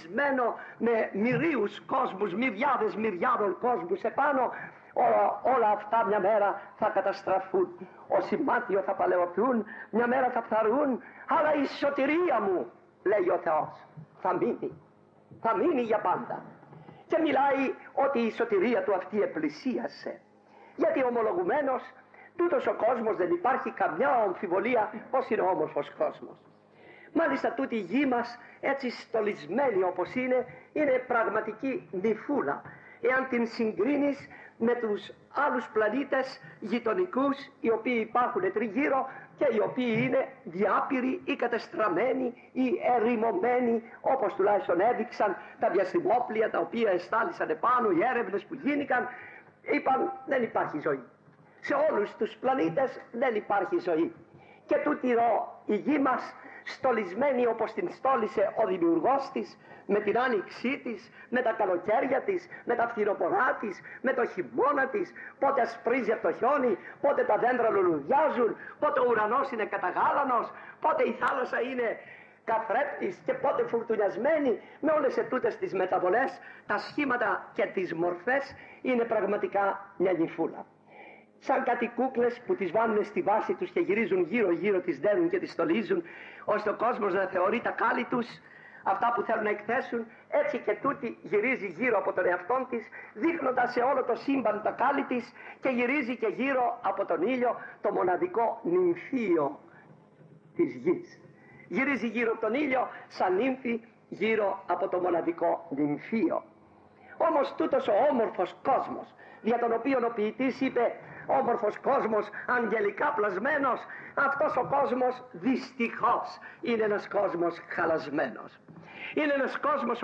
στολισμένο με μυρίους κόσμους, μυριάδες μυριάδων κόσμους επάνω, όλα αυτά μια μέρα θα καταστραφούν. Όσοι μάτιο θα παλαιοποιούν, μια μέρα θα φθαρούν, αλλά η σωτηρία μου, λέει ο Θεός, θα μείνει για πάντα. Και μιλάει ότι η σωτηρία του αυτή επλησίασε, γιατί ομολογουμένως τούτος ο κόσμος, δεν υπάρχει καμιά αμφιβολία πως είναι όμορφος κόσμος. Μάλιστα τούτη η γη μας, έτσι στολισμένη όπως είναι πραγματική νυφούλα, εάν την συγκρίνεις με τους άλλους πλανήτες γειτονικούς, οι οποίοι υπάρχουν τριγύρω και οι οποίοι είναι διάπηροι ή κατεστραμμένοι ή ερημωμένοι, όπως τουλάχιστον έδειξαν τα διαστημόπλια τα οποία εστάλησαν επάνω, οι έρευνες που γίνηκαν, είπαν δεν υπάρχει ζωή. Σε όλους τους πλανήτες δεν υπάρχει ζωή. Και τούτη η γη μας, στολισμένη όπως την στόλισε ο δημιουργός της, με την άνοιξή της, με τα καλοκαίρια της, με τα φθινοπορά της, με το χειμώνα της, πότε ασπρίζει από το χιόνι, πότε τα δέντρα λουλουδιάζουν, πότε ο ουρανός είναι καταγάλανος, πότε η θάλασσα είναι καθρέπτης και πότε φουρτουνιασμένη, με όλες ετούτες τις μεταβολές, τα σχήματα και τις μορφές, είναι πραγματικά μια νυφούλα. Σαν κάτι κούκλες που τις βάλουν στη βάση τους και γυρίζουν γύρω γύρω, τις δένουν και τις στολίζουν, ώστε ο κόσμος να θεωρεί τα κάλλη τους, αυτά που θέλουν να εκθέσουν, έτσι και τούτη γυρίζει γύρω από τον εαυτόν της, δείχνοντας σε όλο το σύμπαν τα κάλλη της, και γυρίζει και γύρω από τον ήλιο, το μοναδικό νυμφίο της γης. Γυρίζει γύρω από τον ήλιο σαν νύμφη γύρω από το μοναδικό νυμφίο. Όμως τούτος ο όμορφος κόσμος, για τον οποίο ο ποιητής είπε όμορφος κόσμος, αγγελικά πλασμένος, αυτός ο κόσμος δυστυχώς είναι ένας κόσμος χαλασμένος. Είναι ένας κόσμος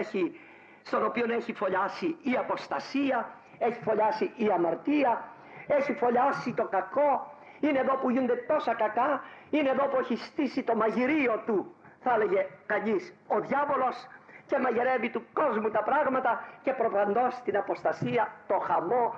στον οποίο έχει φωλιάσει η αποστασία, έχει φωλιάσει η αμαρτία, έχει φωλιάσει το κακό. Είναι εδώ που γίνονται τόσα κακά, είναι εδώ που έχει στήσει το μαγειρίο του, θα έλεγε κανείς, ο διάβολος, και μαγειρεύει του κόσμου τα πράγματα και προπαντός την αποστασία, το χαμό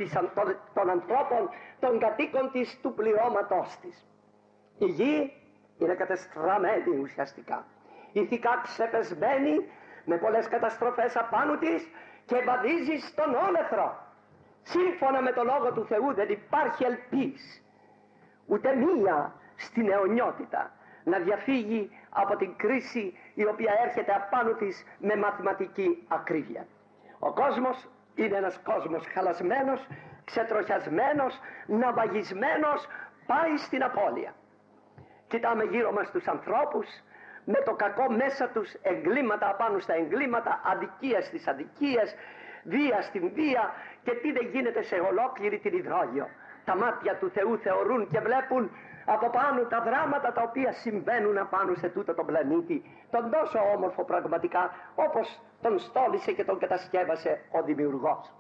των ανθρώπων, των κατοίκων της, του πληρώματός της. Η γη είναι κατεστραμμένη ουσιαστικά, ηθικά ξεπεσμένη, με πολλές καταστροφές απάνω της, και βαδίζει στον όλεθρο. Σύμφωνα με το Λόγο του Θεού δεν υπάρχει ελπίς, ούτε μία στην αιωνιότητα, να διαφύγει από την κρίση η οποία έρχεται απάνω της με μαθηματική ακρίβεια. Ο κόσμος είναι ένας κόσμος χαλασμένος, ξετροχιασμένος, ναυαγισμένος, πάει στην απώλεια. Κοιτάμε γύρω μας τους ανθρώπους, με το κακό μέσα τους, εγκλήματα απάνω στα εγκλήματα, αδικίες στις αδικίες, βία στην βία, και τι δεν γίνεται σε ολόκληρη την υδρόγειο. Τα μάτια του Θεού θεωρούν και βλέπουν από πάνω τα δράματα τα οποία συμβαίνουν απάνω σε τούτο τον πλανήτη, τον τόσο όμορφο πραγματικά, όπως τον στόλισε και τον κατασκεύασε ο δημιουργός.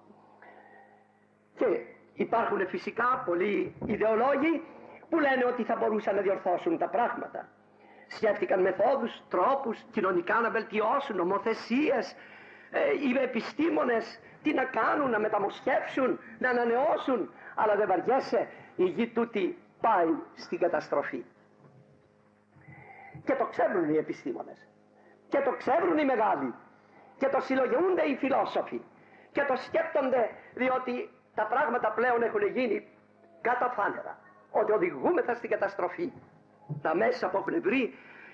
Και υπάρχουν φυσικά πολλοί ιδεολόγοι που λένε ότι θα μπορούσαν να διορθώσουν τα πράγματα. Σκέφτηκαν μεθόδους, τρόπους κοινωνικά να βελτιώσουν, νομοθεσίες, οι επιστήμονες τι να κάνουν, να μεταμοσχεύσουν, να ανανεώσουν, αλλά δεν βαριέσαι, η γη τούτη πάει στην καταστροφή. Και το ξέρουν οι επιστήμονες, και το ξέρουν οι μεγάλοι, και το συλλογιούνται οι φιλόσοφοι, και το σκέπτονται, διότι τα πράγματα πλέον έχουν γίνει καταφάνερα, ότι οδηγούμεθα στην καταστροφή. Τα μέσα που έχουν βρει,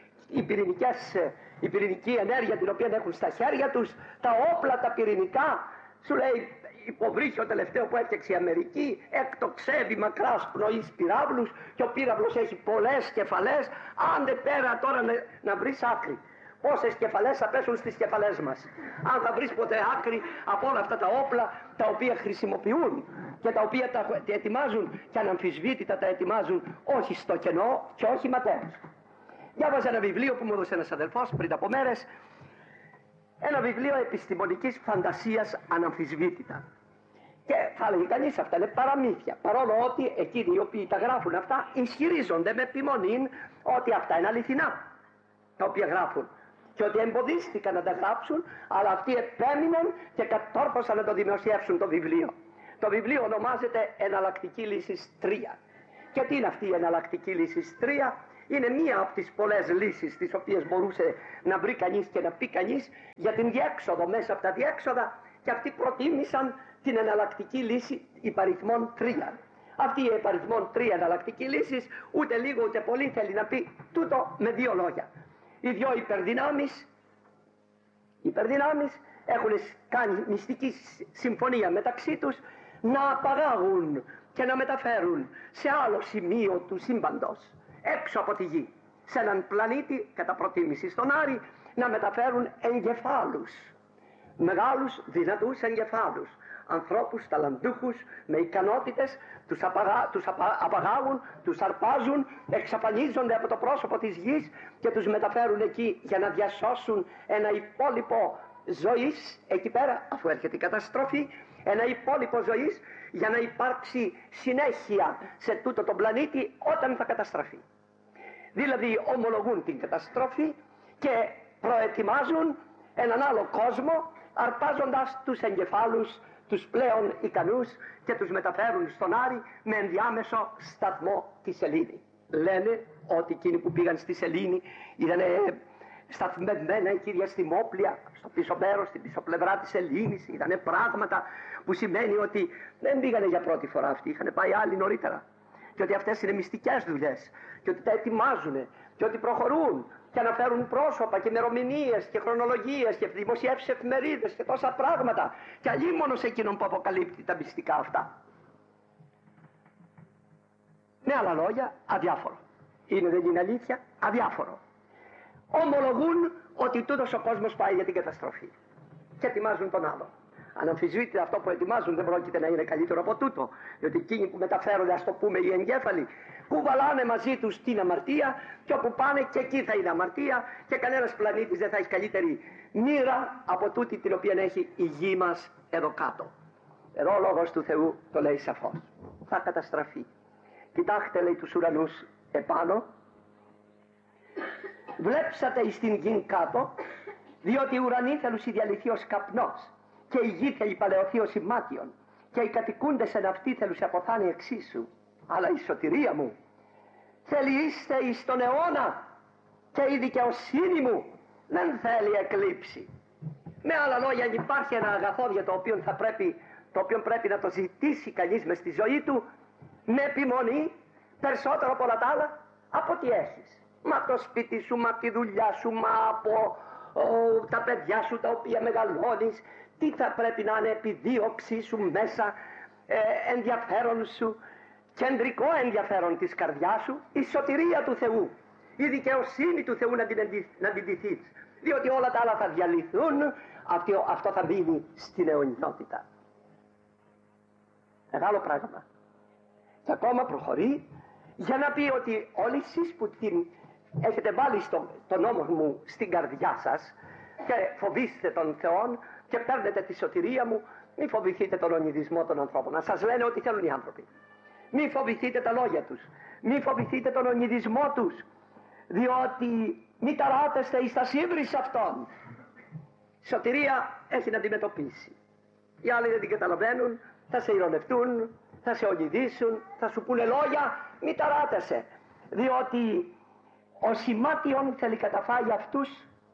η πυρηνική ενέργεια την οποία έχουν στα χέρια τους, τα όπλα τα πυρηνικά, σου λέει υποβρύχιο τελευταίο που έφτιαξε η Αμερική, εκτοξεύει μακράς πνοής πυράβλους, και ο πύραυλος έχει πολλές κεφαλές. Άντε πέρα τώρα να βρεις άκρη. Πόσες κεφαλές θα πέσουν στις κεφαλές μας, αν θα βρεις ποτέ άκρη από όλα αυτά τα όπλα τα οποία χρησιμοποιούν και τα οποία τα ετοιμάζουν, και αναμφισβήτητα τα ετοιμάζουν όχι στο κενό και όχι ματέως. Διάβαζα ένα βιβλίο που μου έδωσε ένας αδελφός πριν από μέρες, ένα βιβλίο επιστημονικής φαντασίας αναμφισβήτητα. Και θα έλεγε κανείς αυτά είναι παραμύθια, παρόλο ότι εκείνοι οι οποίοι τα γράφουν αυτά ισχυρίζονται με επιμονή ότι αυτά είναι αληθινά τα οποία γράφουν, και ότι εμποδίστηκαν να τα γράψουν, αλλά αυτοί επέμειναν και κατόρθωσαν να το δημοσιεύσουν το βιβλίο. Το βιβλίο ονομάζεται Εναλλακτική Λύση 3. Και τι είναι αυτή η Εναλλακτική Λύση 3? Είναι μία από τις πολλές λύσεις τις οποίες μπορούσε να βρει κανείς και να πει κανείς για την διέξοδο μέσα από τα διέξοδα, και αυτοί προτίμησαν την εναλλακτική λύση υπαριθμών 3. Αυτή η υπαριθμών 3 εναλλακτική λύση ούτε λίγο ούτε πολύ θέλει να πει τούτο με δύο λόγια. Οι δυο υπερδυνάμεις έχουν κάνει μυστική συμφωνία μεταξύ τους να απαγάγουν και να μεταφέρουν σε άλλο σημείο του σύμπαντος, έξω από τη γη, σε έναν πλανήτη, κατά προτίμηση στον Άρη, να μεταφέρουν εγκεφάλους, μεγάλους δυνατούς εγκεφάλους, ανθρώπους ταλαντούχους με ικανότητες, τους απαγάγουν, τους αρπάζουν, εξαφανίζονται από το πρόσωπο της γης και τους μεταφέρουν εκεί για να διασώσουν ένα υπόλοιπο ζωής εκεί πέρα, αφού έρχεται η καταστροφή, ένα υπόλοιπο ζωής για να υπάρξει συνέχεια σε τούτο τον πλανήτη όταν θα καταστραφεί. Δηλαδή ομολογούν την καταστροφή και προετοιμάζουν έναν άλλο κόσμο, αρπάζοντας τους εγκεφάλους, τους πλέον ικανούς, και τους μεταφέρουν στον Άρη με ενδιάμεσο σταθμό τη Σελήνη. Λένε ότι εκείνοι που πήγαν στη Σελήνη ήταν σταθμευμένα εκεί διαστημόπλια, στο πίσω μέρος, στην πίσω πλευρά της Σελήνης, ήταν πράγματα που σημαίνει ότι δεν πήγανε για πρώτη φορά αυτοί, είχαν πάει άλλοι νωρίτερα, και ότι αυτές είναι μυστικές δουλειές και ότι τα ετοιμάζουν και ότι προχωρούν και αναφέρουν πρόσωπα και ημερομηνίες και χρονολογίες και δημοσιεύσεις εφημερίδες και τόσα πράγματα, και αλλήμωνος εκείνον που αποκαλύπτει τα μυστικά αυτά. Με άλλα λόγια, αδιάφορο. Είναι, δεν είναι αλήθεια? Αδιάφορο. Ομολογούν ότι τούτος ο κόσμος πάει για την καταστροφή και ετοιμάζουν τον άλλο. Αν αμφισβήτητε, αυτό που ετοιμάζουν δεν πρόκειται να είναι καλύτερο από τούτο, διότι εκείνοι που μεταφέρονται, ας το πούμε, οι εγκέφαλοι, κουβαλάνε μαζί τους την αμαρτία, και όπου πάνε και εκεί θα είναι αμαρτία, και κανένας πλανήτης δεν θα έχει καλύτερη μοίρα από τούτη την οποία έχει η γη μας εδώ κάτω. Εδώ ο λόγος του Θεού το λέει σαφώς. Θα καταστραφεί. Κοιτάξτε, λέει, τους ουρανούς επάνω, βλέψατε εις την γη κάτω, διότι οι ουρανοί θέλουσι διαλυθεί ως καπνός, και η γη θέλει παλαιωθεί ως ημάτιον, και οι κατοικούντες εν αυτή θέλουσι αποθάνει εξίσου. Αλλά η σωτηρία μου θέλει είστε εις τον αιώνα, και η δικαιοσύνη μου δεν θέλει εκλείψει. Με άλλα λόγια, αν υπάρχει ένα αγαθό για το οποίο πρέπει να το ζητήσει κανείς μες στη ζωή του με επιμονή, περισσότερο από όλα τα άλλα, από ό,τι έχεις. Μα από το σπίτι σου, μα από τη δουλειά σου, μα από τα παιδιά σου τα οποία μεγαλώνεις, τι θα πρέπει να είναι επιδίωξή σου μέσα, ενδιαφέρον σου, κεντρικό ενδιαφέρον της καρδιάς σου, η σωτηρία του Θεού, η δικαιοσύνη του Θεού να την ντυθείς, διότι όλα τα άλλα θα διαλυθούν, αυτό θα μείνει στην αιωνιότητα. Μεγάλο πράγμα. Και ακόμα προχωρεί για να πει ότι όλοι εσείς που την έχετε βάλει τον νόμο μου στην καρδιά σας και φοβήστε τον Θεό και παίρνετε τη σωτηρία μου, μη φοβηθείτε τον ονειδισμό των ανθρώπων. Να σας λένε ότι θέλουν οι άνθρωποι. Μη φοβηθείτε τα λόγια τους, μη φοβηθείτε τον ονειδισμό τους, διότι μη ταράτεστε εις τα σύμπρις αυτών. Η σωτηρία έχει να αντιμετωπίσει. Οι άλλοι δεν την καταλαβαίνουν, θα σε ειρωνευτούν, θα σε ονειδήσουν, θα σου πούνε λόγια, μη ταράτεσαι, διότι ο σημάτιον θέλει καταφάγει αυτούς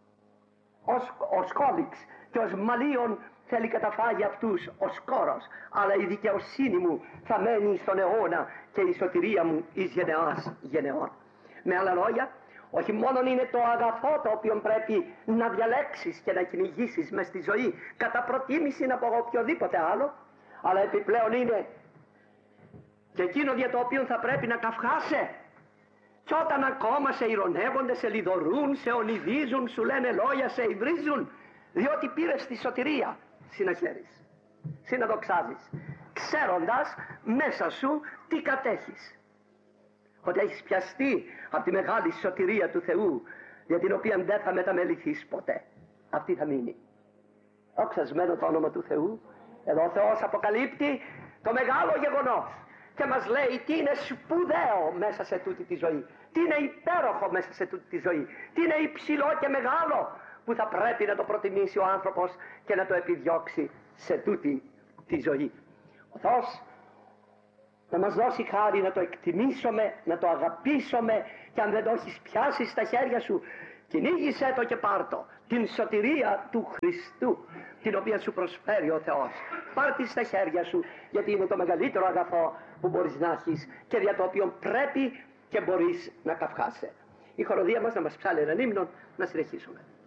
ο σκόλιξ, και ο μαλίον θέλει καταφάγει αυτούς ο σκόρος, αλλά η δικαιοσύνη μου θα μένει στον αιώνα και η σωτηρία μου εις γενεάς γενεών. Με άλλα λόγια, όχι μόνο είναι το αγαθό το οποίο πρέπει να διαλέξεις και να κυνηγήσεις μες στη ζωή κατά προτίμηση από οποιοδήποτε άλλο, αλλά επιπλέον είναι και εκείνο για το οποίο θα πρέπει να καυχάσαι. Και όταν ακόμα σε ειρωνεύονται, σε λιδωρούν, σε ονειδίζουν, σου λένε λόγια, σε υβρίζουν, διότι πήρες τη σωτηρία, συναχαίρεις, συναδοξάζεις, ξέροντας μέσα σου τι κατέχεις. Ότι έχεις πιαστεί από τη μεγάλη σωτηρία του Θεού, για την οποία δεν θα μεταμεληθείς ποτέ. Αυτή θα μείνει. Δοξασμένο το όνομα του Θεού. Εδώ ο Θεός αποκαλύπτει το μεγάλο γεγονός και μας λέει τι είναι σπουδαίο μέσα σε τούτη τη ζωή, τι είναι υπέροχο μέσα σε τούτη τη ζωή, τι είναι υψηλό και μεγάλο που θα πρέπει να το προτιμήσει ο άνθρωπος και να το επιδιώξει σε τούτη τη ζωή. Ο Θεός να μας δώσει χάρη να το εκτιμήσουμε, να το αγαπήσουμε, και αν δεν το έχεις πιάσει στα χέρια σου, κυνήγησέ το και πάρ' το. Την σωτηρία του Χριστού, την οποία σου προσφέρει ο Θεός. Πάρ' τη στα χέρια σου, γιατί είναι το μεγαλύτερο αγαθό που μπορείς να έχεις και δια το οποίο πρέπει και μπορείς να καυχάσαι. Η χοροδία μας να μας ψάλει έναν ύμνο, να συνεχίσουμε.